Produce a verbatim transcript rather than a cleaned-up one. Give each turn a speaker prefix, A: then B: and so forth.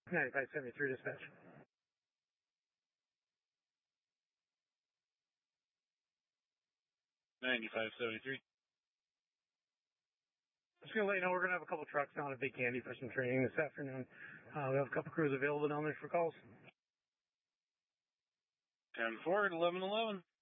A: ninety-five seventy-three dispatch.
B: ninety-five seventy-three.
A: Just going to let you know we're going to have a couple trucks down at Big Candy for some training this afternoon. Uh, we have a couple crews available down there for calls.
B: ten four at eleven eleven.